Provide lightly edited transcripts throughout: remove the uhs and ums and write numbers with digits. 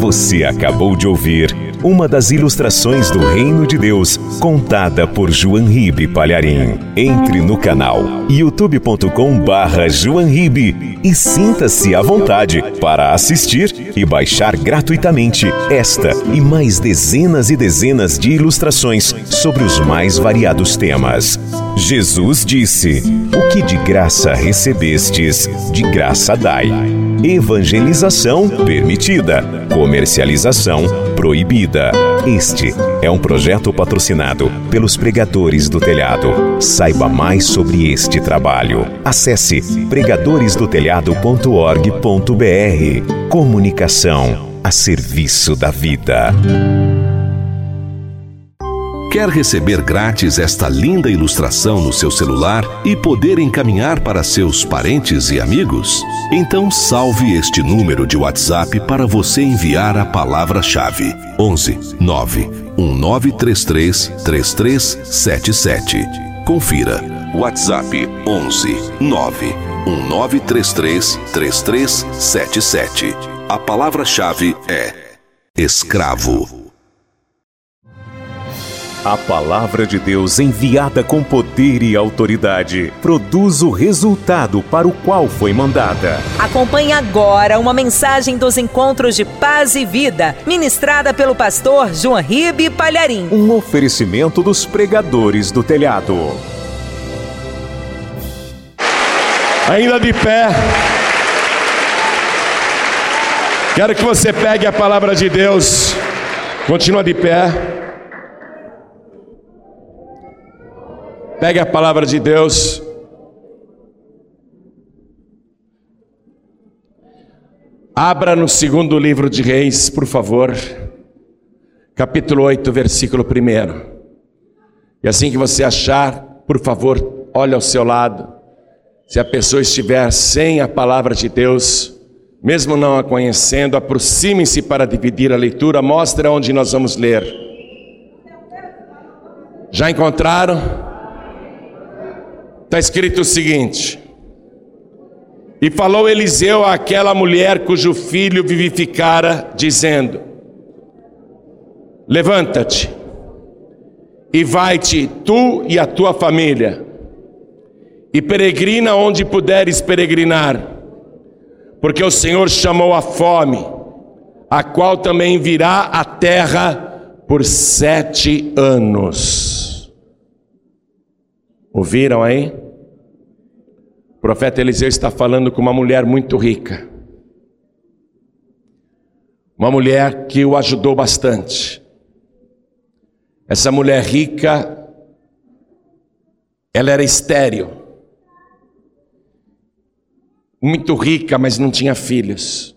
Você acabou de ouvir uma das ilustrações do Reino de Deus, contada por João Ribe Palharim. Entre no canal youtube.com/João Ribe e sinta-se à vontade para assistir e baixar gratuitamente esta e mais dezenas e dezenas de ilustrações sobre os mais variados temas. Jesus disse: "O que de graça recebestes, de graça dai." Evangelização permitida, comercialização proibida. Este é um projeto patrocinado pelos Pregadores do Telhado. Saiba mais sobre este trabalho. Acesse pregadoresdotelhado.org.br. Comunicação a serviço da vida. Quer receber grátis esta linda ilustração no seu celular e poder encaminhar para seus parentes e amigos? Então salve este número de WhatsApp para você enviar a palavra-chave: 11 9 1933 3377. Confira. WhatsApp 11 9 1933 3377. A palavra-chave é escravo. A palavra de Deus, enviada com poder e autoridade, produz o resultado para o qual foi mandada. Acompanhe agora uma mensagem dos Encontros de Paz e Vida, ministrada pelo pastor João Ribe Palharim. Um oferecimento dos Pregadores do Telhado. Ainda de pé. Quero que você pegue a palavra de Deus. Continua de pé. Pegue a palavra de Deus. Abra no segundo livro de Reis, por favor. Capítulo 8, versículo 1. E assim que você achar, por favor, olhe ao seu lado. Se a pessoa estiver sem a palavra de Deus, mesmo não a conhecendo, aproxime-se para dividir a leitura. Mostra onde nós vamos ler. Já encontraram? Está escrito o seguinte: "E falou Eliseu àquela mulher cujo filho vivificara, dizendo: Levanta-te e vai-te, tu e a tua família, e peregrina onde puderes peregrinar, porque o Senhor chamou a fome, a qual também virá à terra por 7 anos. Ouviram aí? O profeta Eliseu está falando com uma mulher muito rica. Uma mulher que o ajudou bastante. Essa mulher rica, ela era estéril. Muito rica, mas não tinha filhos.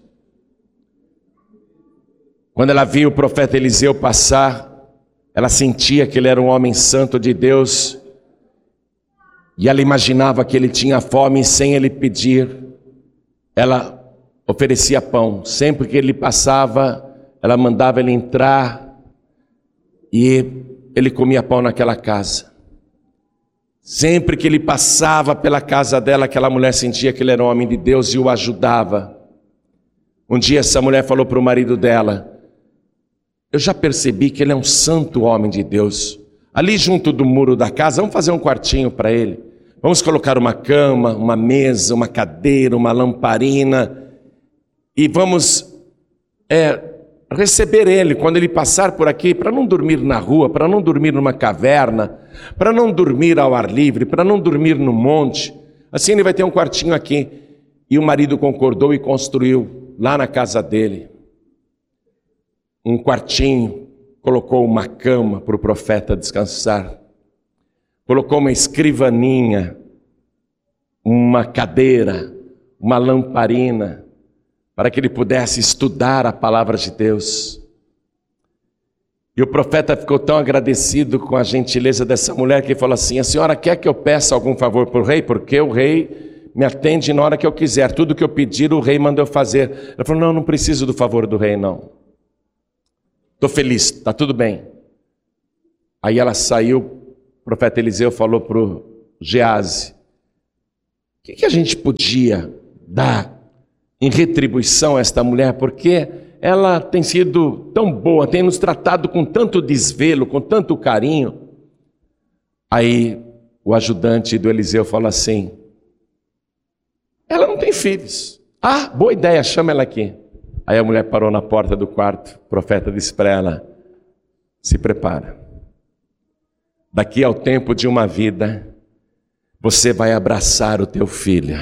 Quando ela viu o profeta Eliseu passar, ela sentia que ele era um homem santo de Deus. E ela imaginava que ele tinha fome e sem ele pedir, ela oferecia pão. Sempre que ele passava, ela mandava ele entrar e ele comia pão naquela casa. Sempre que ele passava pela casa dela, aquela mulher sentia que ele era um homem de Deus e o ajudava. Um dia essa mulher falou para o marido dela: "Eu já percebi que ele é um santo homem de Deus. Ali junto do muro da casa, vamos fazer um quartinho para ele. Vamos colocar uma cama, uma mesa, uma cadeira, uma lamparina. E vamos receber ele quando ele passar por aqui, para não dormir na rua, para não dormir numa caverna, para não dormir ao ar livre, para não dormir no monte. Assim ele vai ter um quartinho aqui." E o marido concordou e construiu lá na casa dele um quartinho. Colocou uma cama para o profeta descansar. Colocou uma escrivaninha, uma cadeira, uma lamparina, para que ele pudesse estudar a palavra de Deus. E o profeta ficou tão agradecido com a gentileza dessa mulher que falou assim: "A senhora quer que eu peça algum favor para o rei? Porque o rei me atende na hora que eu quiser. Tudo que eu pedir, o rei manda eu fazer." Ela falou: "Não, não preciso do favor do rei, não. Estou feliz, está tudo bem." Aí ela saiu, o profeta Eliseu falou para o Geazi: "O que a gente podia dar em retribuição a esta mulher? Porque ela tem sido tão boa, tem nos tratado com tanto desvelo, com tanto carinho. Aí o ajudante do Eliseu fala assim: ela não tem filhos. Ah, boa ideia, chama ela aqui. Aí a mulher parou na porta do quarto, o profeta disse para ela: se prepara. Daqui ao tempo de uma vida, você vai abraçar o teu filho.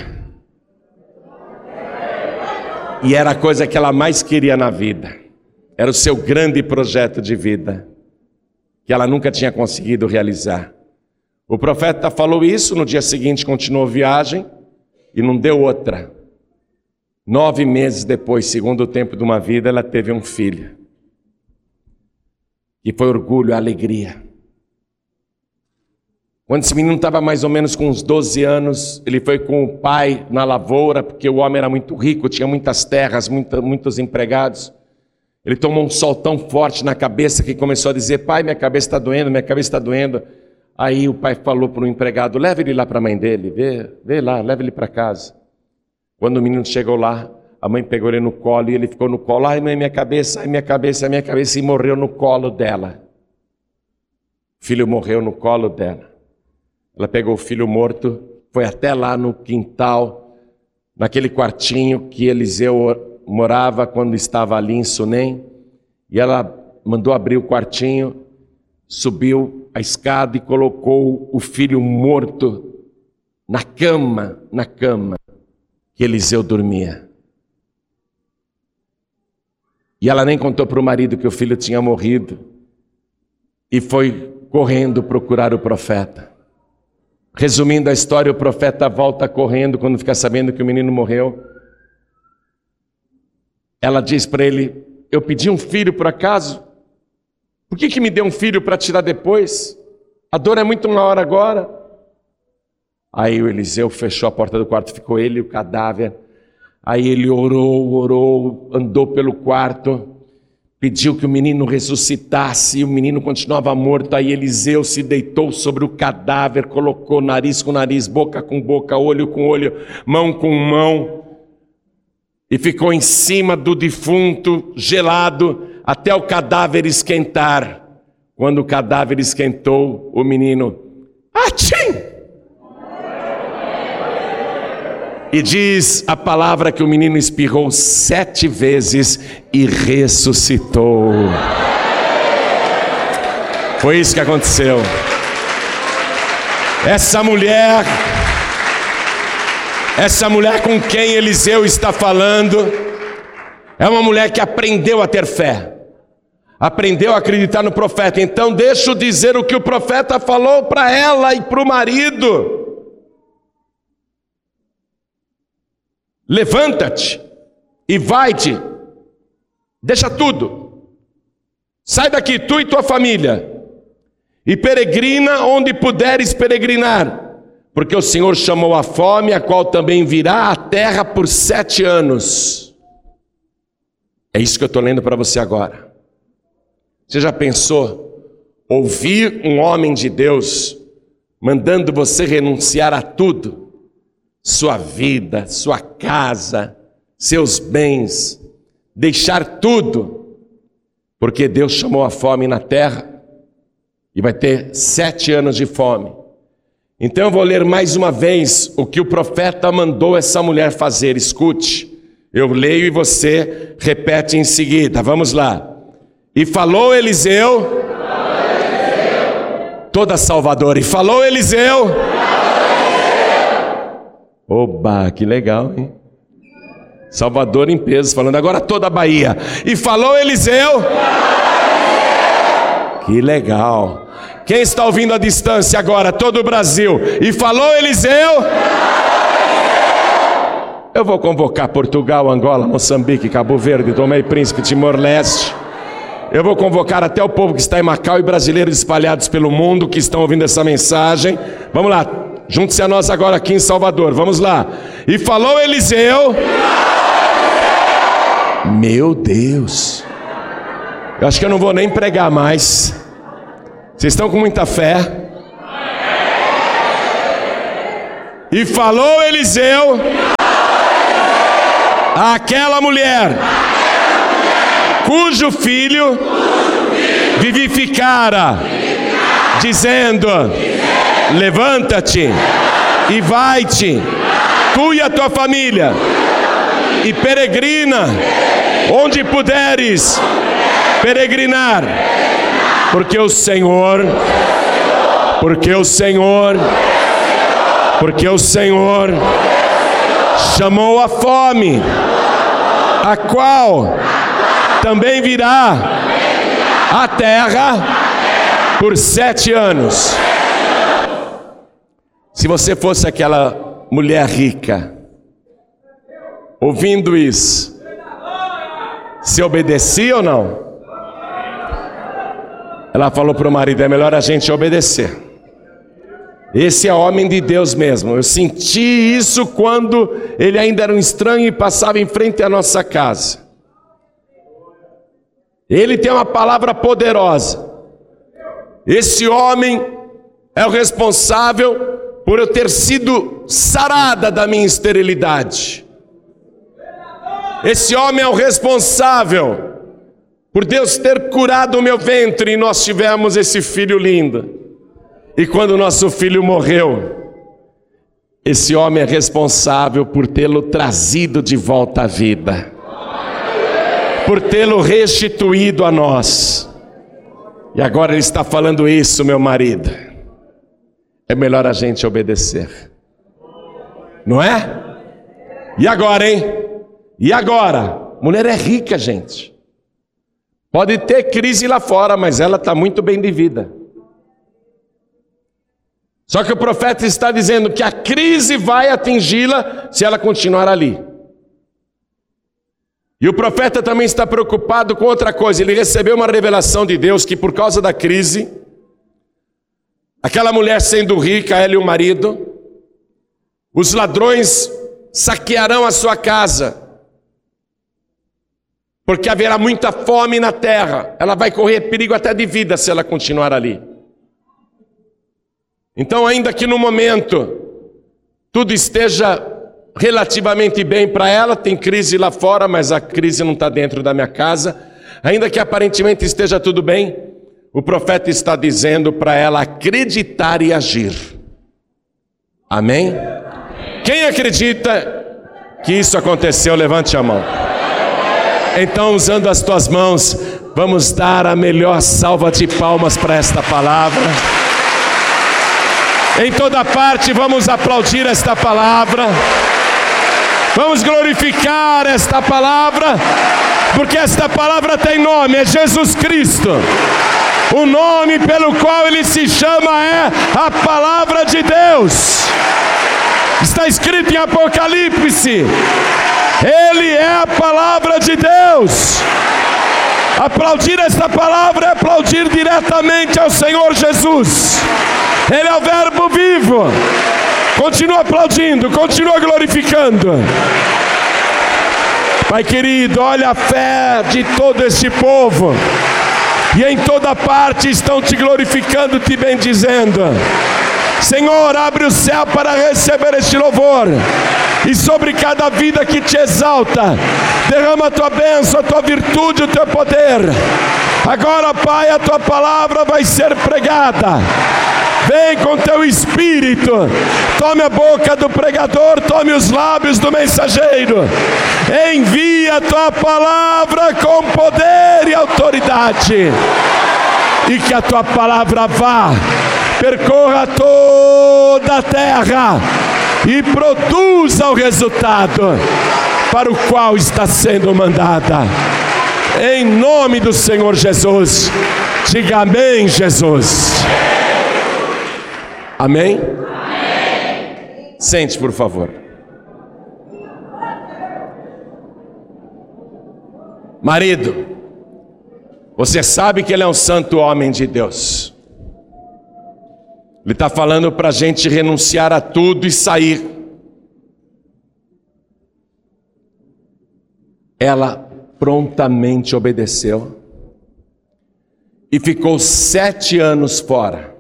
E era a coisa que ela mais queria na vida. Era o seu grande projeto de vida, que ela nunca tinha conseguido realizar. O profeta falou isso, no dia seguinte continuou a viagem, e não deu outra. 9 meses depois, segundo o tempo de uma vida, ela teve um filho. E foi orgulho, alegria. Quando esse menino estava mais ou menos com uns 12 anos, ele foi com o pai na lavoura, porque o homem era muito rico, tinha muitas terras, muitos empregados. Ele tomou um sol tão forte na cabeça que começou a dizer: pai, minha cabeça está doendo, minha cabeça está doendo. Aí o pai falou para o empregado: leva ele lá para a mãe dele, vê lá, leva ele para casa. Quando o menino chegou lá, a mãe pegou ele no colo e ele ficou no colo. Ai, mãe, minha cabeça, ai, minha cabeça, minha cabeça, e morreu no colo dela. O filho morreu no colo dela. Ela pegou o filho morto, foi até lá no quintal, naquele quartinho que Eliseu morava quando estava ali em Sunem, e ela mandou abrir o quartinho, subiu a escada e colocou o filho morto na cama que Eliseu dormia. E ela nem contou para o marido que o filho tinha morrido, e foi correndo procurar o profeta. Resumindo a história, o profeta volta correndo quando fica sabendo que o menino morreu. Ela diz para ele: eu pedi um filho por acaso? Por que me deu um filho para tirar depois? A dor é muito maior agora. Aí o Eliseu fechou a porta do quarto, ficou ele e o cadáver. Aí ele orou, andou pelo quarto, pediu que o menino ressuscitasse, e o menino continuava morto. Aí Eliseu se deitou sobre o cadáver, colocou nariz com nariz, boca com boca, olho com olho, mão com mão, e ficou em cima do defunto, gelado, até o cadáver esquentar. Quando o cadáver esquentou, o menino, atchim! E diz a palavra que o menino espirrou 7 vezes e ressuscitou. Foi isso que aconteceu. Essa mulher com quem Eliseu está falando, é uma mulher que aprendeu a ter fé, aprendeu a acreditar no profeta. Então deixa eu dizer o que o profeta falou para ela e para o marido: levanta-te e vai-te, deixa tudo, sai daqui, tu e tua família, e peregrina onde puderes peregrinar, porque o Senhor chamou a fome, a qual também virá à terra por 7 anos. É isso que eu estou lendo para você agora. Você já pensou ouvir um homem de Deus mandando você renunciar a tudo? Sua vida, sua casa, seus bens, deixar tudo, porque Deus chamou a fome na terra e vai ter 7 anos de fome. Então eu vou ler mais uma vez o que o profeta mandou essa mulher fazer. Escute, eu leio e você repete em seguida. Vamos lá. E falou Eliseu, toda Salvador, e falou Eliseu. Oba, que legal, hein? Salvador em peso, falando agora toda a Bahia. E falou Eliseu. Que legal. Quem está ouvindo à distância agora? Todo o Brasil. E falou Eliseu. Eu vou convocar Portugal, Angola, Moçambique, Cabo Verde, Tomé e Príncipe, Timor-Leste. Eu vou convocar até o povo que está em Macau e brasileiros espalhados pelo mundo que estão ouvindo essa mensagem. Vamos lá. Junte-se a nós agora aqui em Salvador, vamos lá. E falou Eliseu. Meu Deus, eu acho que eu não vou nem pregar mais. Vocês estão com muita fé? E falou Eliseu àquela mulher: cujo filho vivificara, dizendo: levanta-te e vai-te, tu e a tua família, e peregrina onde puderes peregrinar, porque o Senhor chamou a fome, a qual também virá à terra por 7 anos. Se você fosse aquela mulher rica, ouvindo isso, se obedecia ou não? Ela falou para o marido: é melhor a gente obedecer. Esse é homem de Deus mesmo. Eu senti isso quando ele ainda era um estranho e passava em frente à nossa casa. Ele tem uma palavra poderosa. Esse homem é o responsável por eu ter sido sarada da minha esterilidade. Esse homem é o responsável por Deus ter curado o meu ventre e nós tivemos esse filho lindo. E quando nosso filho morreu, esse homem é responsável por tê-lo trazido de volta à vida, por tê-lo restituído a nós. E agora ele está falando isso, meu marido: é melhor a gente obedecer, não é? E agora, hein? E agora? Mulher é rica, gente. Pode ter crise lá fora, mas ela está muito bem de vida. Só que o profeta está dizendo que a crise vai atingi-la se ela continuar ali. E o profeta também está preocupado com outra coisa. Ele recebeu uma revelação de Deus que por causa da crise, aquela mulher sendo rica, ela e o marido, os ladrões saquearão a sua casa, porque haverá muita fome na terra. Ela vai correr perigo até de vida se ela continuar ali. Então, ainda que no momento tudo esteja relativamente bem para ela, tem crise lá fora, mas a crise não está dentro da minha casa, ainda que aparentemente esteja tudo bem, o profeta está dizendo para ela acreditar e agir. Amém? Quem acredita que isso aconteceu, levante a mão. Então, usando as tuas mãos, vamos dar a melhor salva de palmas para esta palavra. Em toda parte vamos aplaudir esta palavra, vamos glorificar esta palavra, porque esta palavra tem nome, é Jesus Cristo. O nome pelo qual ele se chama é a palavra de Deus. Está escrito em Apocalipse: ele é a palavra de Deus. Aplaudir esta palavra é aplaudir diretamente ao Senhor Jesus. Ele é o verbo vivo. Continua aplaudindo, continua glorificando. Pai querido, olha a fé de todo este povo, e em toda parte estão te glorificando, te bendizendo. Senhor, abre o céu para receber este louvor, e sobre cada vida que te exalta, derrama a tua bênção, a tua virtude, o teu poder. Agora, Pai, a tua palavra vai ser pregada. Vem com teu espírito, tome a boca do pregador, tome os lábios do mensageiro. Envia a tua palavra com poder e autoridade, e que a tua palavra vá, percorra toda a terra e produza o resultado para o qual está sendo mandada. Em nome do Senhor Jesus, diga amém, Jesus. Amém? Amém. Sente, por favor. Marido, você sabe que ele é um santo homem de Deus. Ele está falando para a gente renunciar a tudo e sair. Ela prontamente obedeceu e ficou 7 anos fora.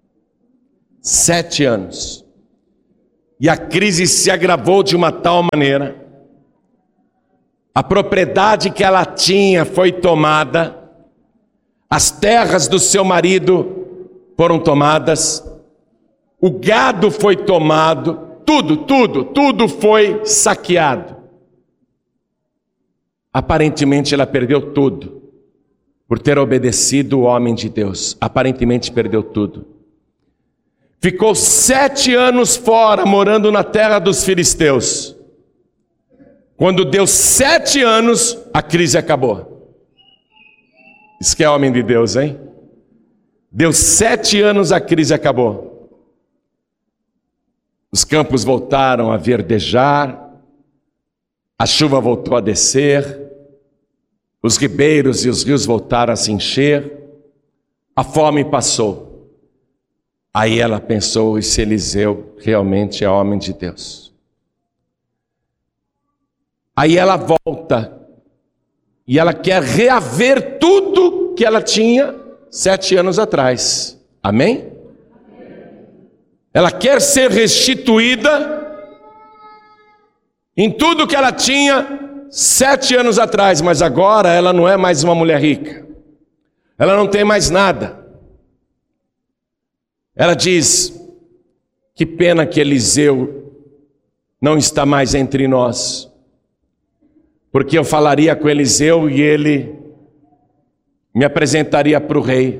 7 anos. E a crise se agravou de uma tal maneira a propriedade que ela tinha foi tomada, as terras do seu marido foram tomadas, o gado foi tomado, tudo foi saqueado. Aparentemente ela perdeu tudo, por ter obedecido o homem de Deus. Aparentemente perdeu tudo. Ficou 7 anos fora, morando na terra dos filisteus. Quando deu 7 anos, a crise acabou. Isso que é homem de Deus, hein? Deu 7 anos, a crise acabou. Os campos voltaram a verdejar, a chuva voltou a descer, os ribeiros e os rios voltaram a se encher, a fome passou. Aí ela pensou, esse Eliseu realmente é homem de Deus. Aí ela volta, e ela quer reaver tudo que ela tinha 7 anos atrás. Amém? Ela quer ser restituída em tudo que ela tinha 7 anos atrás, mas agora ela não é mais uma mulher rica. Ela não tem mais nada. Ela diz, que pena que Eliseu não está mais entre nós, porque eu falaria com Eliseu e ele me apresentaria para o rei.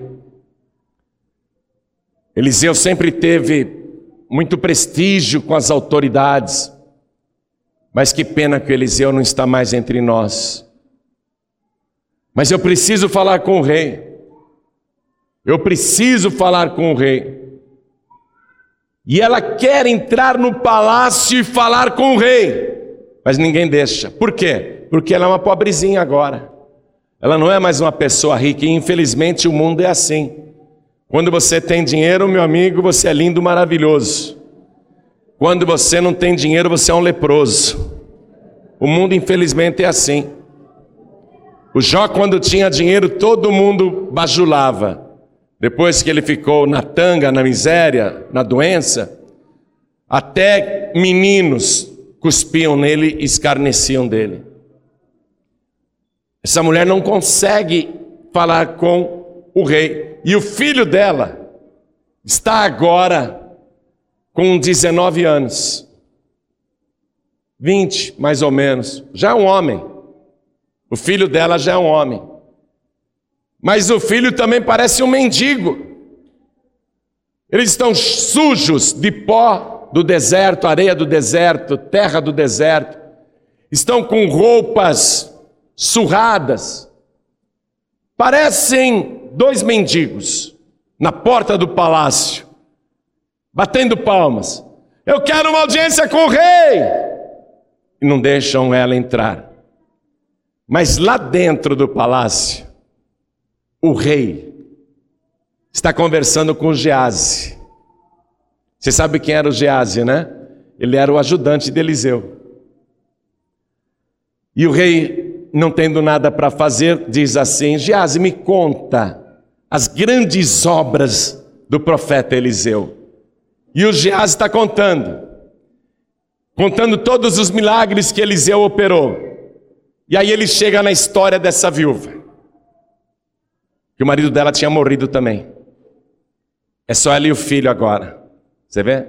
Eliseu sempre teve muito prestígio com as autoridades, mas que pena que Eliseu não está mais entre nós. Mas eu preciso falar com o rei. Eu preciso falar com o rei. E ela quer entrar no palácio e falar com o rei, mas ninguém deixa. Por quê? Porque ela é uma pobrezinha agora. Ela não é mais uma pessoa rica, e infelizmente o mundo é assim. Quando você tem dinheiro, meu amigo, você é lindo, maravilhoso. Quando você não tem dinheiro, você é um leproso. O mundo, infelizmente, é assim. O Jó, quando tinha dinheiro, todo mundo bajulava. Depois que ele ficou na tanga, na miséria, na doença, até meninos cuspiam nele e escarneciam dele. Essa mulher não consegue falar com o rei. E o filho dela está agora com 19 anos. 20, mais ou menos. Já é um homem. O filho dela já é um homem. Mas o filho também parece um mendigo. Eles estão sujos de pó do deserto, areia do deserto, terra do deserto. Estão com roupas surradas. Parecem 2 mendigos na porta do palácio, batendo palmas. Eu quero uma audiência com o rei. E não deixam ela entrar. Mas lá dentro do palácio, o rei está conversando com o Geazi. Você sabe quem era o Geazi, né? Ele era o ajudante de Eliseu. E o rei, não tendo nada para fazer, diz assim: Geazi, me conta as grandes obras do profeta Eliseu. E o Geazi está contando todos os milagres que Eliseu operou. E aí ele chega na história dessa viúva, que o marido dela tinha morrido também. É só ela e o filho agora. Você vê?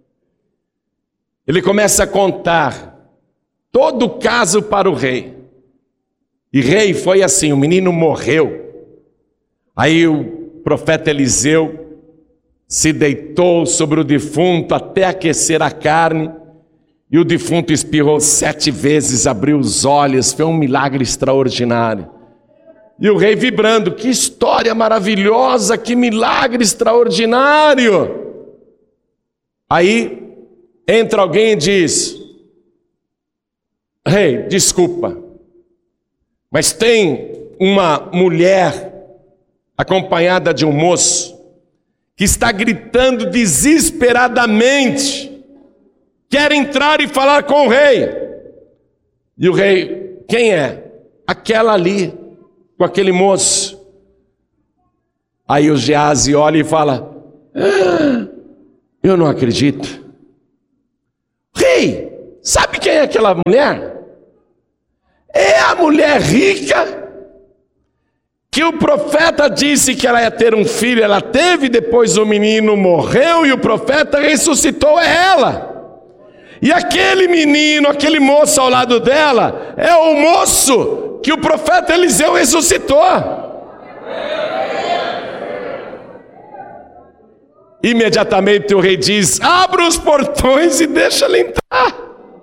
Ele começa a contar todo o caso para o rei. E rei, foi assim, o menino morreu. Aí o profeta Eliseu se deitou sobre o defunto até aquecer a carne. E o defunto espirrou 7 vezes, abriu os olhos, foi um milagre extraordinário. E o rei vibrando, que história maravilhosa, que milagre extraordinário. Aí entra alguém e diz: rei, desculpa, mas tem uma mulher acompanhada de um moço que está gritando desesperadamente, quer entrar e falar com o rei. E o rei, quem é? Aquela ali, com aquele moço. Aí o Geazi olha e fala: eu não acredito. Rei, sabe quem é aquela mulher? É a mulher rica que o profeta disse que ela ia ter um filho, ela teve, depois o menino morreu e o profeta ressuscitou ela. E aquele menino, aquele moço ao lado dela, é o moço que o profeta Eliseu ressuscitou. Imediatamente o rei diz: abra os portões e deixa ela entrar.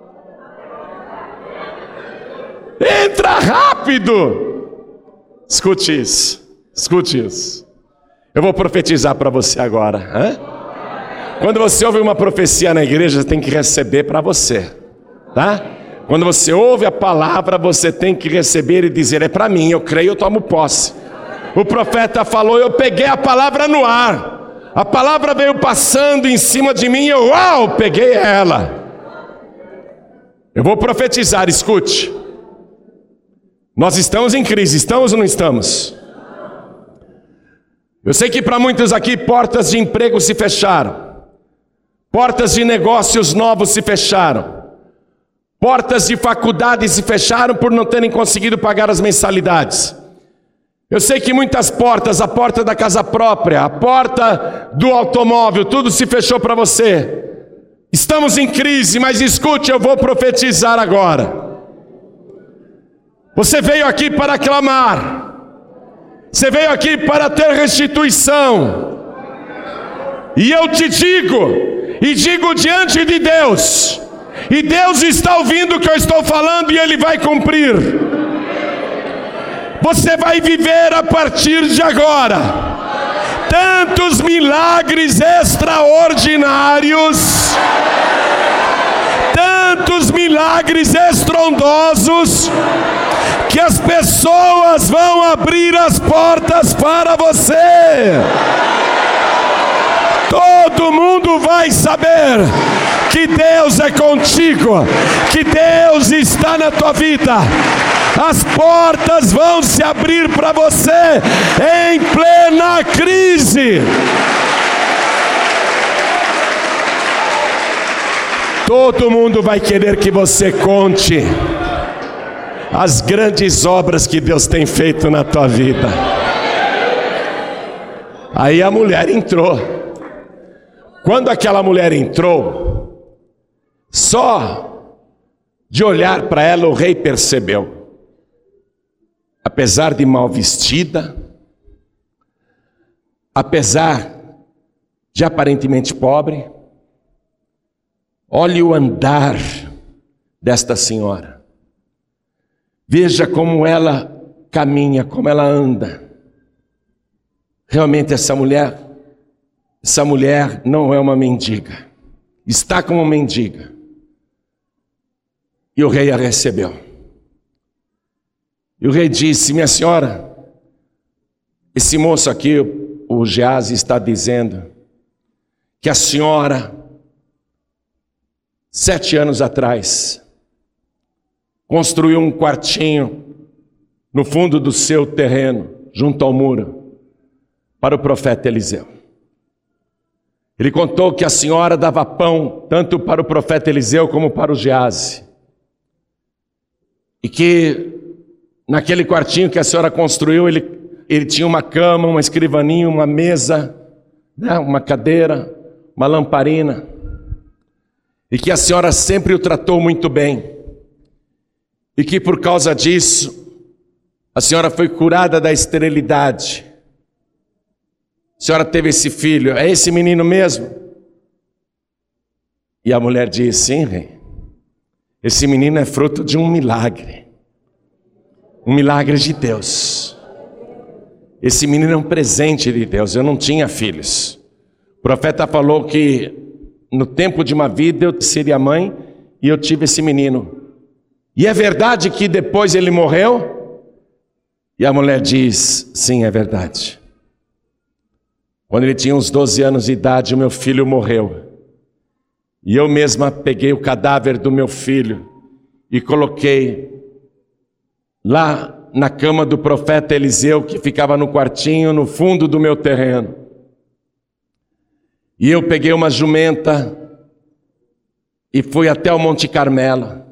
Entra rápido. Escute isso, escute isso. Eu vou profetizar para você agora. Quando você ouve uma profecia na igreja, você tem que receber para você, tá? Quando você ouve a palavra, você tem que receber e dizer: é para mim, eu creio, eu tomo posse. O profeta falou, eu peguei a palavra no ar. A palavra veio passando em cima de mim e eu, peguei ela. Eu vou profetizar, escute. Nós estamos em crise, estamos ou não estamos? Eu sei que para muitos aqui portas de emprego se fecharam, portas de negócios novos se fecharam, portas de faculdade se fecharam por não terem conseguido pagar as mensalidades. Eu sei que muitas portas, a porta da casa própria, a porta do automóvel, tudo se fechou para você. Estamos em crise, mas escute, eu vou profetizar agora. Você veio aqui para clamar, você veio aqui para ter restituição, e eu te digo, e digo diante de Deus, e Deus está ouvindo o que eu estou falando e Ele vai cumprir. Você vai viver a partir de agora tantos milagres extraordinários, tantos milagres estrondosos, que as pessoas vão abrir as portas para você. Todo mundo vai saber que Deus é contigo, que Deus está na tua vida. As portas vão se abrir para você em plena crise. Todo mundo vai querer que você conte as grandes obras que Deus tem feito na tua vida. Aí a mulher entrou. Quando aquela mulher entrou, só de olhar para ela o rei percebeu, apesar de mal vestida, apesar de aparentemente pobre, olhe o andar desta senhora. Veja como ela caminha, como ela anda. Realmente essa mulher não é uma mendiga. Está como mendiga. E o rei a recebeu. E o rei disse: minha senhora, esse moço aqui, o Geazi, está dizendo que a senhora, 7 anos atrás, construiu um quartinho no fundo do seu terreno, junto ao muro, para o profeta Eliseu. Ele contou que a senhora dava pão tanto para o profeta Eliseu como para o Geazi. E que naquele quartinho que a senhora construiu, ele tinha uma cama, uma escrivaninha, uma mesa, né, uma cadeira, uma lamparina. E que a senhora sempre o tratou muito bem. E que por causa disso, a senhora foi curada da esterilidade. A senhora teve esse filho, é esse menino mesmo? E a mulher disse: sim, rei, esse menino é fruto de um milagre de Deus. Esse menino é um presente de Deus, eu não tinha filhos. O profeta falou que no tempo de uma vida eu seria mãe e eu tive esse menino. E é verdade que depois ele morreu? E a mulher diz: sim, é verdade. Quando ele tinha uns 12 anos de idade, o meu filho morreu. E eu mesma peguei o cadáver do meu filho e coloquei lá na cama do profeta Eliseu, que ficava no quartinho, no fundo do meu terreno. E eu peguei uma jumenta e fui até o Monte Carmelo.